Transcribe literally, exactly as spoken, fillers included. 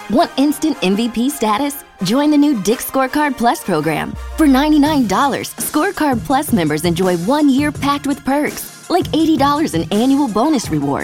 Want instant M V P status? Join the new Dick's Scorecard Plus program. For ninety-nine dollars, Scorecard Plus members enjoy one year packed with perks, like eighty dollars in annual bonus rewards,